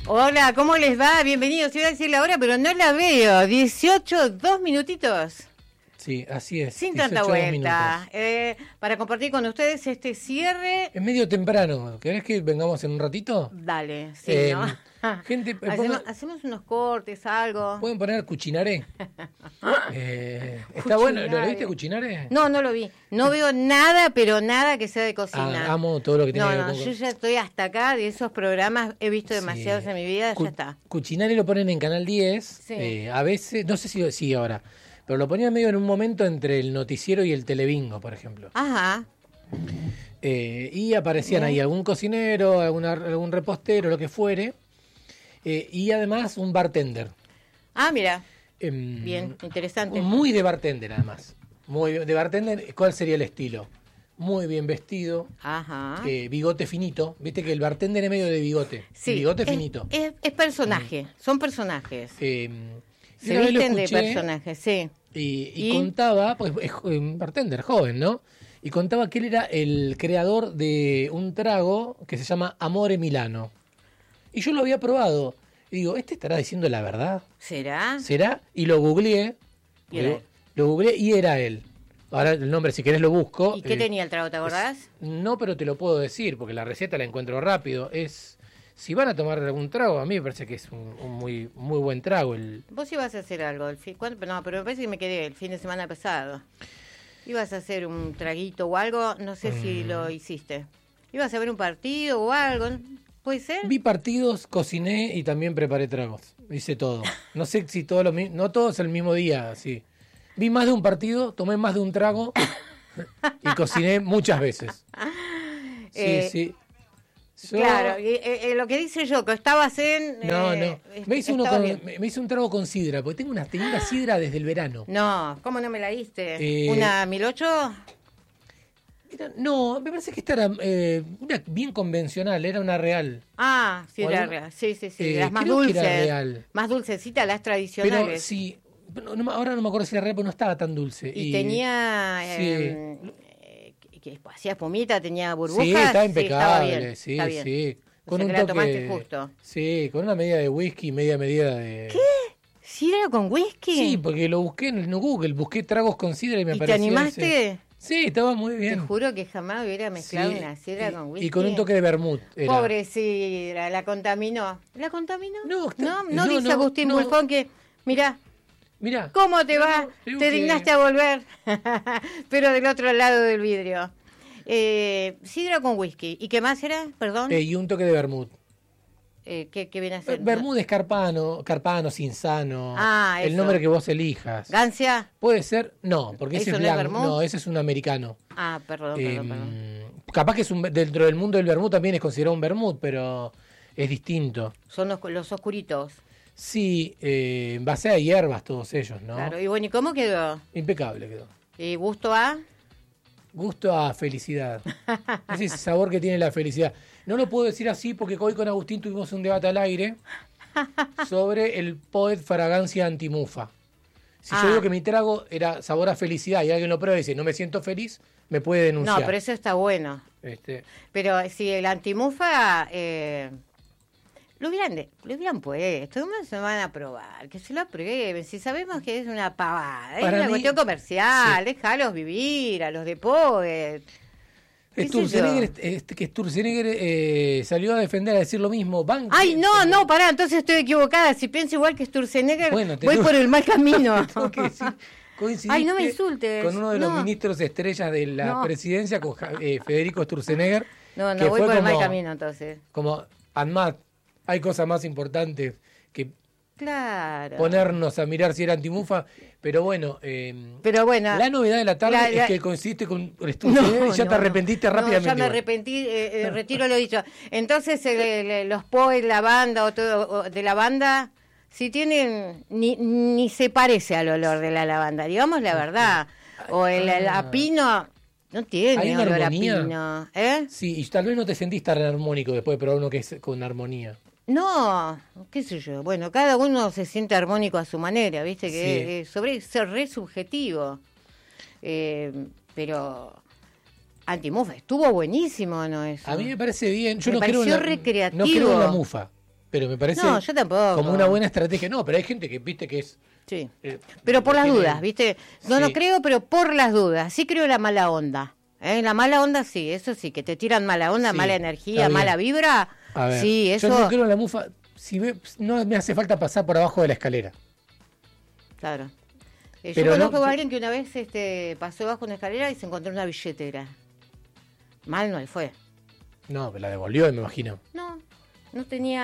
Hola, ¿cómo les va? Bienvenidos. Iba a decir la hora, pero no la veo. 18, 2 minutitos. Sí, así es. Sin tanta vuelta. Para compartir con ustedes este cierre. Es medio temprano. ¿Querés que vengamos en un ratito? Dale, sí, ¿no? Gente, hacemos unos cortes, algo. ¿Pueden poner Cucinare? Está bueno. ¿Lo viste Cucinare? No, no lo vi. No veo nada, pero nada que sea de cocina. Amo todo lo que tiene que ver con... yo ya estoy hasta acá de esos programas. He visto demasiados en mi vida, ya está. Cucinare lo ponen en Canal 10. Sí. A veces, no sé si sigue ahora, pero lo ponían medio en un momento entre el noticiero y el telebingo, por ejemplo. Ajá. Y aparecían ahí algún cocinero, algún repostero, lo que fuere. Y además un bartender. Ah, mira. Bien, interesante. Muy de bartender, además. Muy de bartender. ¿Cuál sería el estilo? Muy bien vestido. Ajá. Bigote finito. Viste que el bartender es medio de bigote. Sí. Bigote finito. Es personaje. Son personajes. Se visten de personajes, sí. Y contaba, pues es un bartender joven, ¿no? Y contaba que él era el creador de un trago que se llama Amore Milano. Y yo lo había probado. Y digo, ¿este estará diciendo la verdad? ¿Será? Y lo googleé. Y era él. Ahora el nombre, si querés, lo busco. ¿Y qué tenía el trago, te acordás? No, pero te lo puedo decir, porque la receta la encuentro rápido. Si van a tomar algún trago, a mí me parece que es un muy muy buen trago. Vos ibas a hacer algo. No, pero me parece que me quedé el fin de semana pasado. Ibas a hacer un traguito o algo, no sé si lo hiciste. Ibas a ver un partido o algo, ¿puede ser? Vi partidos, cociné y también preparé tragos. Hice todo. No sé si no todos el mismo día, sí. Vi más de un partido, tomé más de un trago y cociné muchas veces. Sí. Claro, lo que dice yo, que estabas en... No. Me hice un trago con sidra, porque tenía una sidra desde el verano. No, ¿cómo no me la diste? ¿Una 1008? No, me parece que esta era una bien convencional, era una real. Ah, sí, era real. Sí, las más dulces. Que era real. Más dulcecitas, las tradicionales. Pero sí, ahora no me acuerdo si era real, pero no estaba tan dulce. Y tenía... que hacía espumita, tenía burbujas. Sí, estaba impecable. Está bien. Sí. Con un toque, la tomaste justo. Sí, con una medida de whisky y media medida de... ¿Qué? ¿Sidra con whisky? Sí, porque lo busqué en Google, busqué tragos con sidra y me apareció. ¿Y te animaste? Sí, estaba muy bien. Te juro que jamás hubiera mezclado una sidra con whisky. Y con un toque de vermut. Pobre sidra, la contaminó. ¿La contaminó? No, dice Agustín Bulfón que... Mirá, ¿cómo te va? Te dignaste a volver. Pero del otro lado del vidrio. Sidra con whisky. ¿Y qué más era? Perdón. Y un toque de vermut. ¿Qué viene a ser? Vermut es Carpano, Cinzano. Eso. El nombre que vos elijas. ¿Gancia? Puede ser, no, porque ese es blanco. No, ese es un americano. Ah, perdón. Capaz que dentro del mundo del vermut también es considerado un vermut, pero es distinto. Son los oscuritos. Sí, en base a hierbas todos ellos, ¿no? Claro, y bueno, ¿y cómo quedó? Impecable quedó. ¿Y gusto a? Gusto a felicidad. Es ese sabor que tiene la felicidad. No lo puedo decir así porque hoy con Agustín tuvimos un debate al aire sobre el Poet Fragancia Antimufa. Si yo digo que mi trago era sabor a felicidad y alguien lo prueba y dice no me siento feliz, me puede denunciar. No, pero eso está bueno. Pero si el antimufa... Lo hubieran puesto, ¿cómo se van a probar? Que se lo aprueben, si sabemos que es una pavada, es una cuestión comercial, déjalos vivir, a los de Poet. Sturzenegger salió a defender, a decir lo mismo. Ay, no, pará, entonces estoy equivocada, si pienso igual que Sturzenegger, voy por el mal camino. Tengo que decir, ay, no me insultes. Con uno de los ministros estrellas de la presidencia, con Federico Sturzenegger. No, voy por el mal camino entonces. Como Admat. Hay cosas más importantes que ponernos a mirar si era antimufa, pero bueno, la novedad de la tarde es que coincidiste con Sturzenegger y ya te arrepentiste rápidamente. Ya me arrepentí, retiro lo dicho. Entonces los Poet, la banda o todo de la banda, si tienen, ni se parece al olor de la lavanda, digamos la verdad. O el apino... No tiene olor a pino. Sí, y tal vez no te sentís tan armónico después de probar uno que es con armonía. No, qué sé yo. Bueno, cada uno se siente armónico a su manera, ¿viste? Que es re subjetivo. Pero Antimufa estuvo buenísimo, ¿no? Eso. A mí me parece bien. Yo me pareció recreativo. No creo en la mufa. pero me parece No, yo tampoco. como una buena estrategia. No, pero hay gente que, viste, que es... Sí, pero por las tiene- dudas, ¿viste? No, Sí. no creo, pero por las dudas. Sí creo en la mala onda. La mala onda sí, eso sí, que te tiran mala onda, Sí, mala está energía, bien. mala vibra. A ver, Sí, eso... yo no creo en la mufa. Si no me hace falta pasar por abajo de la escalera. Claro. Yo Pero conozco no- a alguien que una vez pasó bajo una escalera y se encontró una billetera. Mal no le fue. No, me la devolvió, me imagino. No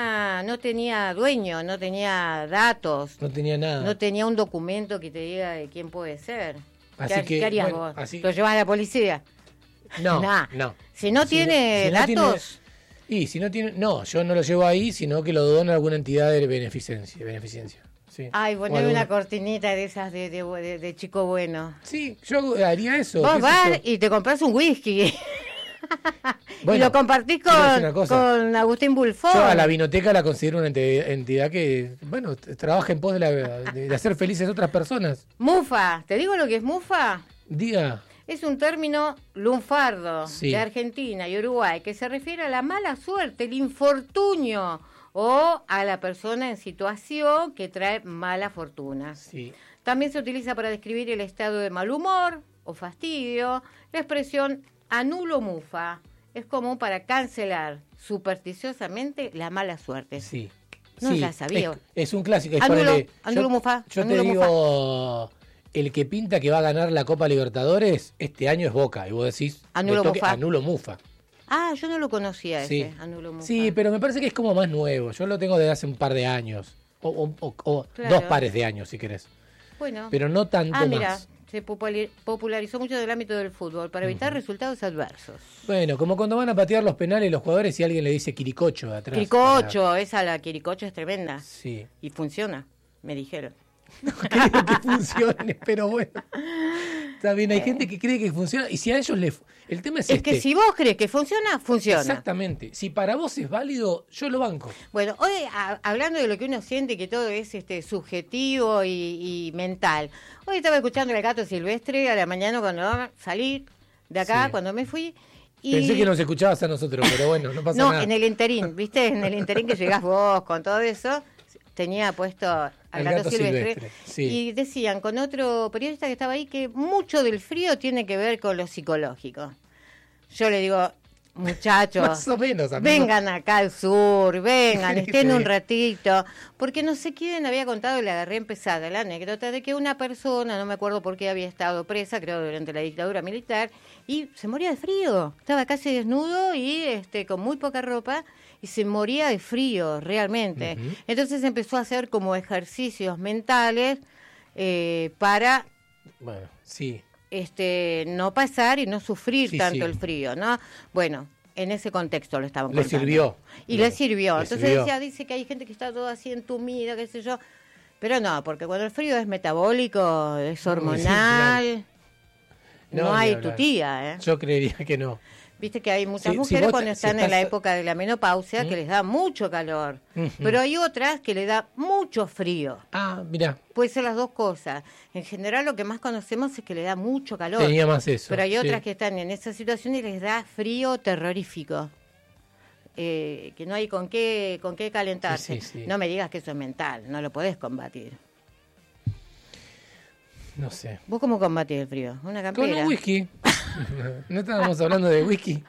tenía dueño, no tenía datos, No tenía nada. no tenía un documento que te diga de quién puede ser. Así ¿Qué, que, qué harías bueno, vos? así- ¿Lo llevas a la policía? No, Nah. no. Si no tiene si no tiene- datos... Y si no tiene... No, yo no lo llevo ahí, sino que lo dono a alguna entidad de beneficencia. Sí. Ay, O poner alguna- una cortinita de esas de chico bueno. Sí, yo haría eso. Vos qué sé vas yo. y te compras un whisky. Y Bueno, lo compartís quiero decir una cosa. con Agustín Bulfón. Yo a la vinoteca la considero una entidad que, bueno, trabaja en pos de hacer felices a otras personas. Mufa, ¿te digo lo que es mufa? Diga, Es un término lunfardo Sí. de Argentina y Uruguay que se refiere a la mala suerte, el infortunio o a la persona en situación que trae mala fortuna. sí. También se utiliza para describir el estado de mal humor o fastidio. La expresión anulo mufa es común para cancelar supersticiosamente la mala suerte. Sí. No Sí, la sabía. Es un clásico. Es Anulo, ponele, anulo mufa, Yo anulo te digo, el que pinta que va a ganar la Copa Libertadores este año es Boca. Y vos decís, Anulo le toque mufa. anulo mufa. Ah, yo no lo conocía Sí. ese, anulo mufa. Sí, pero me parece que es como más nuevo. Yo lo tengo desde hace un par de años. O Claro. 2 pares de años, si querés. Bueno. Pero no tanto Ah, mira, más. se popularizó mucho del ámbito del fútbol para evitar resultados adversos. Bueno, como cuando van a patear los penales los jugadores y alguien le dice Quiricocho de atrás. Quiricocho, la Quiricocho es tremenda. Sí. Y funciona, me dijeron. No creo que funcione, pero bueno. Está bien, hay gente que cree que funciona y si a ellos les... El tema es Es que si vos crees que funciona, funciona. Exactamente. Si para vos es válido, yo lo banco. Bueno, hoy hablando de lo que uno siente, que todo es subjetivo y mental. Hoy estaba escuchando al Gato Silvestre a la mañana cuando salí de acá, Sí. cuando me fui. Y... Pensé que nos escuchabas a nosotros, pero bueno, no pasa No, nada. en el interín, ¿viste? En el interín que llegás vos con todo eso, tenía puesto al Gato Silvestre. Sí. Y decían con otro periodista que estaba ahí que mucho del frío tiene que ver con lo psicológico. Yo le digo, muchachos, Más o menos, amigo. vengan acá al sur, vengan, estén Sí. un ratito. Porque no sé quién había contado, y le agarré empezada la anécdota de que una persona, no me acuerdo por qué había estado presa, creo durante la dictadura militar, y se moría de frío. Estaba casi desnudo y con muy poca ropa, y se moría de frío, realmente. Ujú. Entonces empezó a hacer como ejercicios mentales para Bueno, sí. no pasar y no sufrir Sí, tanto sí. el frío, ¿no? Bueno, en ese contexto lo estaban Le contando. sirvió. Y No, le sirvió. le Entonces sirvió. dice que hay gente que está toda así entumida, qué sé yo. Pero no, porque cuando el frío es metabólico, es hormonal, No, no ni hay hablar. tutía, ¿eh? Yo creería que no. Viste que hay muchas Si mujeres vos cuando si están en la estás- época de la menopausia que les da mucho calor. Ujú. Pero hay otras que le da mucho frío. Ah, mirá, Puede ser las dos cosas. En general lo que más conocemos es que le da mucho calor. tenía más eso. Pero hay sí. otras que están en esa situación y les da frío terrorífico. Que no hay con qué calentarse. Sí, sí, sí. No me digas que eso es mental, no lo podés combatir. No sé. ¿Vos cómo combatís el frío? ¿Una Con campera? un whisky. ¿No estábamos hablando de whisky?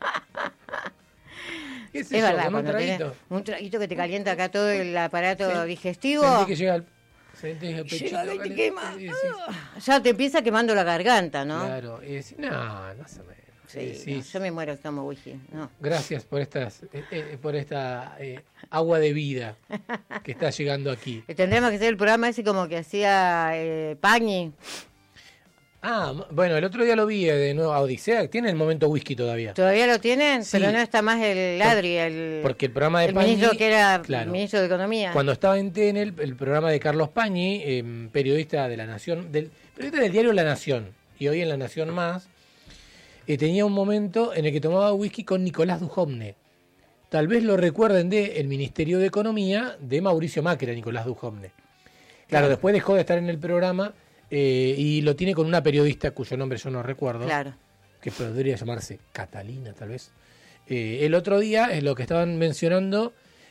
¿Qué sé Es yo, verdad, con un cuando tenés traguito? un traguito que te calienta acá todo el aparato Sí. digestivo, Sentí que llega sentí el pechito llega y te caliente. quema. Sí, sí, ya te empieza quemando la garganta, ¿no? Claro. Y decís, no, más o menos. Sí, Sí, no, sí. yo me muero si tomo whisky. No. Gracias por esta agua de vida que está llegando aquí. Tendremos que hacer el programa ese como que hacía Pañi. Ah, bueno, el otro día lo vi de nuevo a Odisea. Tiene el momento whisky todavía. ¿Todavía lo tienen? Sí. Pero no está más el Ladri, Porque el programa de el Pañi, ministro que era claro, ministro de Economía. cuando estaba en TN, el programa de Carlos Pañi, periodista de La Nación, periodista del diario La Nación, y hoy en La Nación Más, tenía un momento en el que tomaba whisky con Nicolás Dujovne. Tal vez lo recuerden de el Ministerio de Economía de Mauricio Macri, a Nicolás Dujovne. Claro, después dejó de estar en el programa y lo tiene con una periodista cuyo nombre yo no recuerdo, Claro. que podría llamarse Catalina, tal vez. El otro día, es lo que estaban mencionando,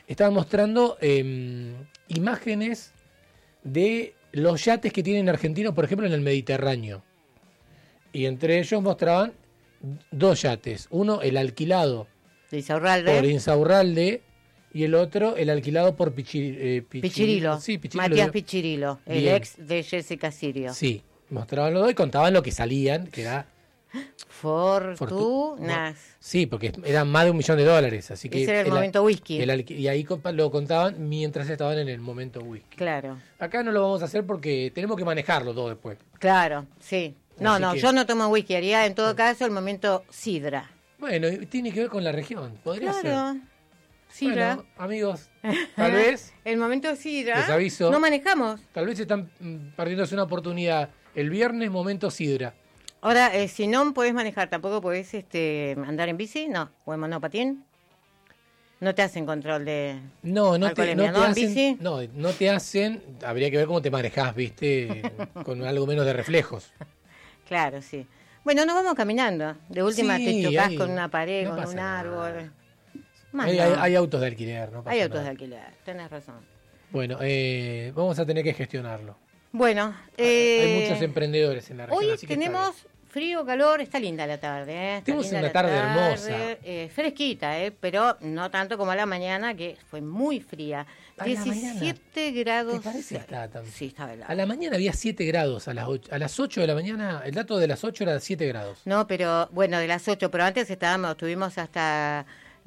estaban mostrando imágenes de los yates que tienen argentinos, por ejemplo, en el Mediterráneo. Y entre ellos mostraban 2 yates. Uno, el alquilado De Insaurralde. por Insaurralde, y el otro, el alquilado por Pichirilo. Sí, Pichirilo. Matías Pichirilo, el Bien. ex de Jessica Sirio. Sí, mostraban los dos y contaban lo que salían, que era... Fortunas. Sí, porque eran más de $1 millón, así que... Ese era el momento whisky. Y ahí lo contaban mientras estaban en el momento whisky. Claro, Acá no lo vamos a hacer porque tenemos que manejarlo todo después. claro, sí. No, Así no, que- yo no tomo whisky, haría en todo caso el momento sidra. Bueno, y tiene que ver con la región, podría ser. Claro, sidra. Bueno, amigos, tal vez El momento sidra. Les aviso. No manejamos. están perdiéndose una oportunidad. El viernes, momento sidra. Ahora, si no podés manejar, tampoco podés andar en bici, no, o en monopatín. No te hacen control de... No te alcoholemia, ¿no? ¿En bici? hacen, no te hacen, habría que ver cómo te manejás, viste, con algo menos de reflejos. Claro, sí. Bueno, nos vamos caminando. De última Sí, te chocás hay- con una pared, no con pasa un nada. árbol. Más Hay, no. hay autos de alquiler, ¿no? pasa Hay autos de nada. alquiler, tenés razón. Bueno, vamos a tener que gestionarlo. Bueno, Hay muchos emprendedores en la región. hoy así que está tenemos frío, calor, está linda la tarde. Está Tenemos linda una la tarde hermosa. Fresquita, pero no tanto como a la mañana, que fue muy fría. ¿A la 17 grados. ¿Te parece que estaba tan- Sí, estaba helado. A la mañana había 7 grados, a las 8 de la mañana, el dato de las 8 era 7 grados. No, pero bueno, de las 8, pero antes tuvimos hasta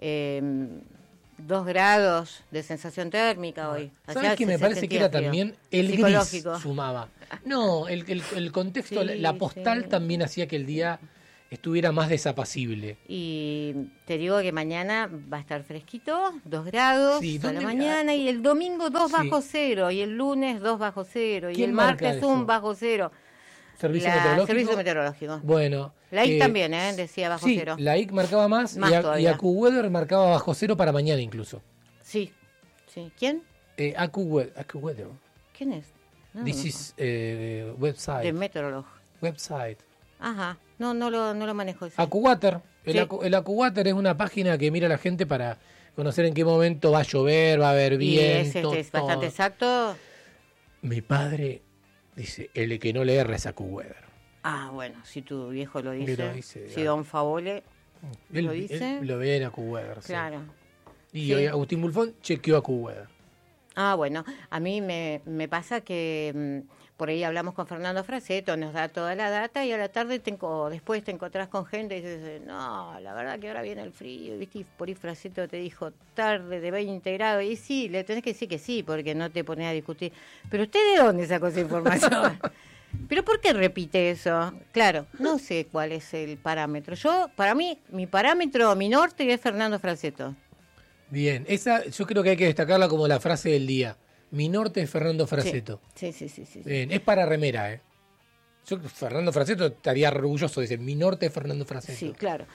2 grados de sensación térmica hoy. ¿Sabes Allá qué? Me se parece que sentía era frío. también el gris Psicológico. sumaba. No, el contexto, Sí, la postal sí. también hacía que el día estuviera más desapacible. Y te digo que mañana va a estar fresquito, 2 grados Sí, a la ¿dónde- mañana, y el domingo 2 Sí. bajo cero, y el lunes 2 bajo cero, y ¿Quién el marca martes eso? 1 bajo cero. ¿Servicio meteorológico? Servicio meteorológico. Bueno. La IC también, decía bajo sí, cero. la IC marcaba más, Más y todavía. AccuWeather marcaba bajo cero para mañana incluso. Sí, sí. ¿Quién? AccuWeather. ¿Quién es? No, This no. is De website. meteorólogo. Website. Ajá, no lo manejo ese. AccuWater. Sí. El AccuWater es una página que mira la gente para conocer en qué momento va a llover, va a haber Y es, viento. es bastante todo. exacto. Mi padre dice, el que no le erra es AccuWeather. Ah, bueno, si tu viejo lo Y dice, lo dice, si claro. Don Favole, Él, ¿Lo dice? él lo ve en AccuWeather. sí. claro. Y Sí. hoy Agustín Bulfón chequeó AccuWeather. Ah, bueno, a mí me pasa que por ahí hablamos con Fernando Fraceto, nos da toda la data y a la tarde después te encontrás con gente y dices, no, la verdad que ahora viene el frío, ¿viste? Y por ahí Fraceto te dijo tarde de 20 grados y sí, le tenés que decir que sí, porque no te pones a discutir. Pero ¿usted de dónde sacó esa información? ¿Pero por qué repite eso? Claro, no sé cuál es el parámetro. Para mí, mi parámetro, mi norte es Fernando Fraceto. Bien, esa yo creo que hay que destacarla como la frase del día. Mi norte es Fernando Fraceto. Sí. Bien, es para remera, ¿eh? Yo, Fernando Fraceto estaría orgulloso, dice, mi norte es Fernando Fraceto. Sí, claro.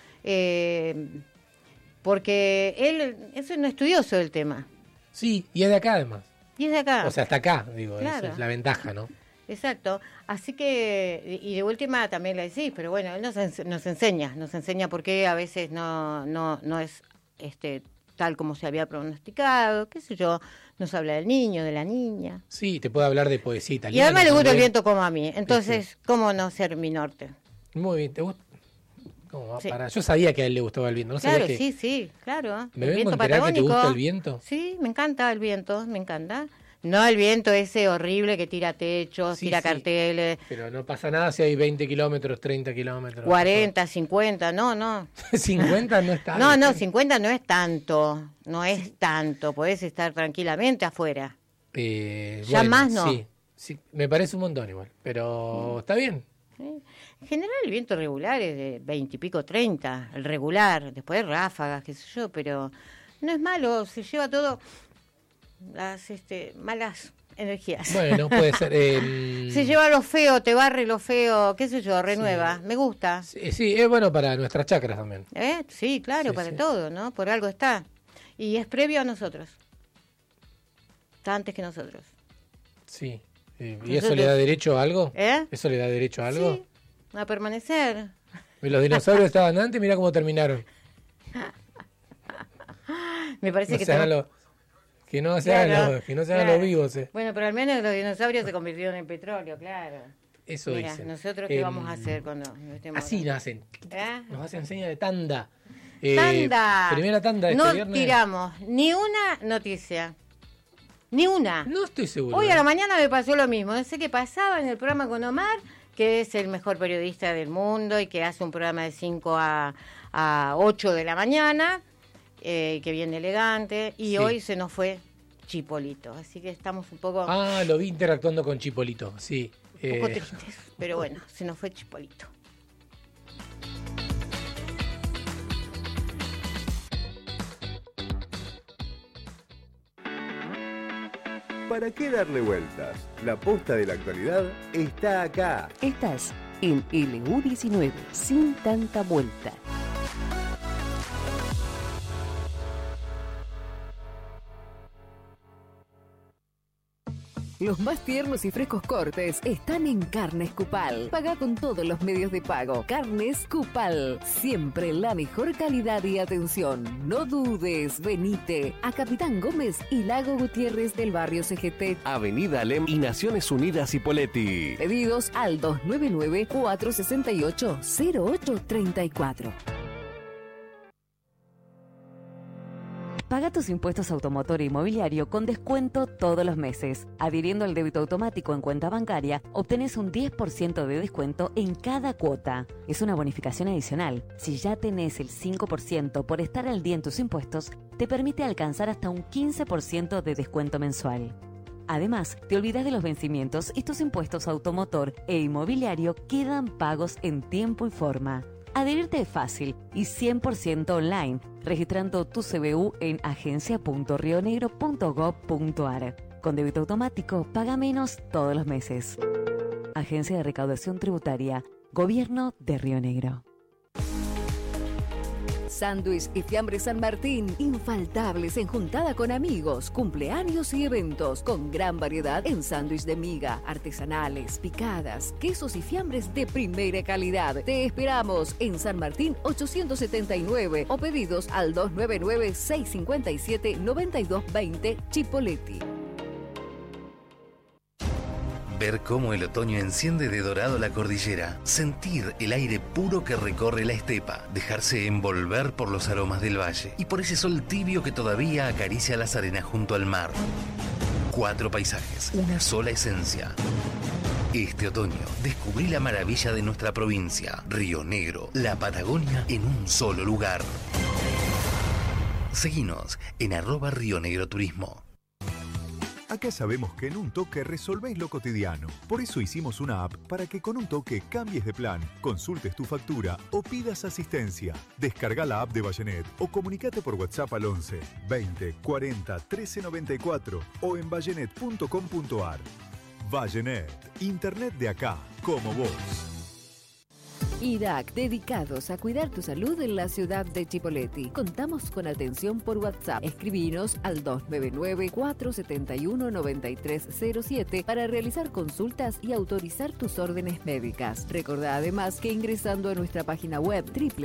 Porque él es un estudioso del tema. Sí, y es de acá además. Y es de acá. O sea, hasta acá, digo, Claro. esa es la ventaja, ¿no? Exacto. Así que, y de última también le decís, pero bueno, él nos enseña por qué a veces no es tal como se había pronosticado, qué sé yo, nos habla del niño, de la niña. Sí, te puede hablar de poesía Y italiana. además le gusta el también. viento como a mí, entonces, ¿cómo no ser mi norte? Muy bien, ¿te gusta? ¿Cómo va? Sí. Yo sabía que a él le gustaba el viento, ¿no? Claro, sabía que... sí, claro. Me El vengo a viento enterar que te gusta patagónico. el viento. Sí, me encanta el viento, me encanta. No el viento ese horrible que tira techos, Sí, tira sí. carteles, Pero no pasa nada si hay 20 kilómetros, 30 kilómetros. 40, 50, no. 50 no está. No, 50 no es tanto, podés estar tranquilamente afuera. Ya más no. Sí, me parece un montón igual, pero está bien. ¿Sí? En general el viento regular es de 20 y pico, 30, el regular, después ráfagas, qué sé yo, pero no es malo, se lleva todo las malas energías. Bueno, puede ser. Se lleva lo feo, te barre lo feo, qué sé yo, renueva, me gusta. Sí, es bueno para nuestras chakras también. Sí, claro, Sí, para sí. todo, ¿no? Por algo está. Y es previo a nosotros. Está antes que nosotros. Sí. ¿Y Nosotros- eso le da derecho a algo? ¿Eh? ¿Eso le da derecho a algo? Sí, a permanecer. Los dinosaurios estaban antes, mira cómo terminaron. Me parece No que se hagan tenemos- Que no se hagan los vivos. Bueno, pero al menos los dinosaurios se convirtieron en petróleo, claro. Eso Mira, dicen. ¿nosotros qué vamos a hacer cuando estemos así nacen. Nos hacen señas de tanda. ¡Tanda! Primera tanda de este viernes. No tiramos ni una noticia. Ni una. No estoy seguro. Hoy a la mañana me pasó lo mismo. No sé qué pasaba en el programa con Omar, que es el mejor periodista del mundo y que hace un programa de 5 a 8 de la mañana, que viene elegante. Y hoy se nos fue Chipolito. Así que estamos un poco... lo vi interactuando con Chipolito, sí. Un poco tristes, pero bueno, se nos fue Chipolito. ¿Para qué darle vueltas? La posta de la actualidad está acá. Estás en LU19, sin tanta vuelta. Los más tiernos y frescos cortes están en Carnes Cupal. Paga con todos los medios de pago. Carnes Cupal. Siempre la mejor calidad y atención. No dudes, venite a Capitán Gómez y Lago Gutiérrez del barrio CGT. Avenida Alem y Naciones Unidas Hipóleti. Pedidos al 299-468-0834. Paga tus impuestos automotor e inmobiliario con descuento todos los meses. Adhiriendo al débito automático en cuenta bancaria, obtenés un 10% de descuento en cada cuota. Es una bonificación adicional. Si ya tenés el 5% por estar al día en tus impuestos, te permite alcanzar hasta un 15% de descuento mensual. Además, te olvidas de los vencimientos y tus impuestos automotor e inmobiliario quedan pagos en tiempo y forma. Adherirte es fácil y 100% online, registrando tu CBU en agencia.rionegro.gov.ar. Con débito automático, paga menos todos los meses. Agencia de Recaudación Tributaria, Gobierno de Río Negro. Sándwich y Fiambres San Martín, infaltables en juntada con amigos, cumpleaños y eventos, con gran variedad en sándwich de miga, artesanales, picadas, quesos y fiambres de primera calidad. Te esperamos en San Martín 879 o pedidos al 299-657-9220 Chipoleti. Ver cómo el otoño enciende de dorado la cordillera, sentir el aire puro que recorre la estepa, dejarse envolver por los aromas del valle y por ese sol tibio que todavía acaricia las arenas junto al mar. 4 paisajes, una sola esencia. Este otoño descubrí la maravilla de nuestra provincia, Río Negro, la Patagonia en un solo lugar. Seguinos en @RioNegroTurismo. Acá sabemos que en un toque resolvéis lo cotidiano. Por eso hicimos una app para que con un toque cambies de plan, consultes tu factura o pidas asistencia. Descarga la app de Vallenet o comunicate por WhatsApp al 11 20 40 13 94 o en vallenet.com.ar. Vallenet, internet de acá, como vos. IDAC, dedicados a cuidar tu salud en la ciudad de Chipoleti. Contamos con atención por WhatsApp. Escribinos al 299-471-9307 para realizar consultas y autorizar tus órdenes médicas. Recordá además que ingresando a nuestra página web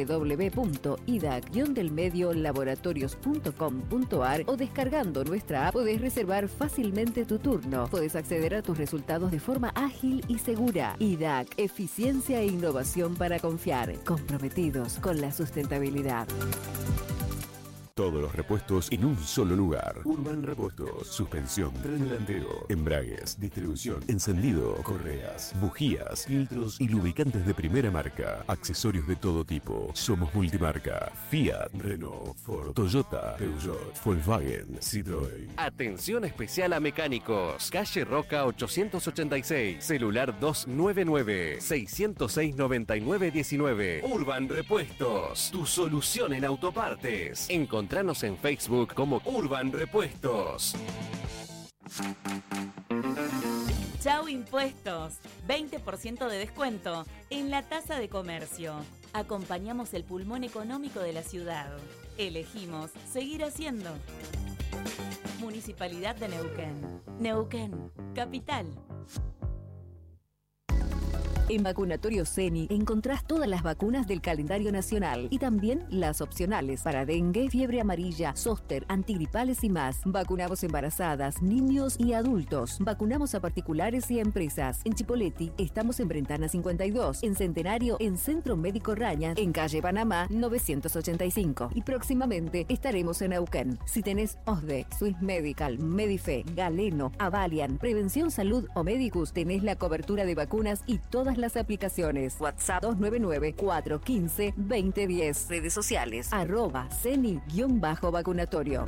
www.idac-laboratorios.com.ar o descargando nuestra app podés reservar fácilmente tu turno. Podés acceder a tus resultados de forma ágil y segura. IDAC, eficiencia e innovación para confiar, comprometidos con la sustentabilidad. Todos los repuestos en un solo lugar. Urban Repuestos. Suspensión, tren delantero, embragues, distribución, encendido, correas, bujías, filtros y lubricantes de primera marca. Accesorios de todo tipo. Somos multimarca. Fiat, Renault, Ford, Toyota, Peugeot, Volkswagen, Citroën. Atención especial a mecánicos. Calle Roca 886. Celular 299-606-9919. Urban Repuestos. Tu solución en autopartes. Encontranos en Facebook como Urban Repuestos. Chau Impuestos. 20% de descuento en la tasa de comercio. Acompañamos el pulmón económico de la ciudad. Elegimos seguir haciendo. Municipalidad de Neuquén. Neuquén, capital. En Vacunatorio CENI encontrás todas las vacunas del calendario nacional y también las opcionales para dengue, fiebre amarilla, zóster, antigripales y más. Vacunamos embarazadas, niños y adultos. Vacunamos a particulares y a empresas. En Chipoleti estamos en Brentana 52, en Centenario en Centro Médico Raña, en calle Panamá 985 y próximamente estaremos en Neuquén. Si tenés OSDE, Swiss Medical, Medife, Galeno, Avalian, Prevención Salud o Medicus, tenés la cobertura de vacunas y todas las aplicaciones. WhatsApp 299-415-2010. Redes sociales @CENI_vacunatorio.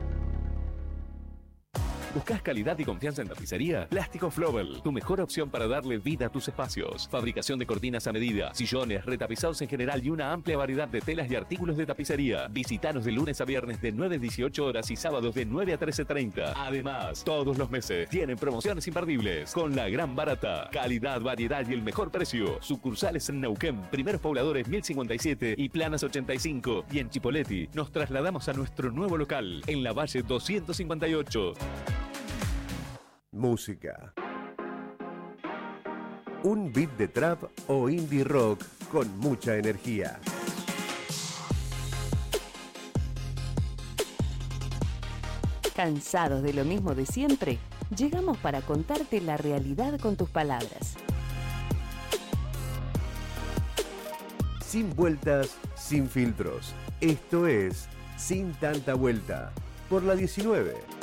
¿Buscas calidad y confianza en tapicería? Plástico Flobel, tu mejor opción para darle vida a tus espacios. Fabricación de cortinas a medida, sillones, retapizados en general y una amplia variedad de telas y artículos de tapicería. Visítanos de lunes a viernes de 9 a 18 horas y sábados de 9 a 13:30. Además, todos los meses tienen promociones imperdibles con la gran barata. Calidad, variedad y el mejor precio. Sucursales en Neuquén, Primeros Pobladores 1057 y Planas 85. Y en Chipoleti nos trasladamos a nuestro nuevo local en la Valle 258. Música. Un beat de trap o indie rock con mucha energía. ¿Cansados de lo mismo de siempre? Llegamos para contarte la realidad con tus palabras. Sin vueltas, sin filtros. Esto es Sin Tanta Vuelta. Por la 19.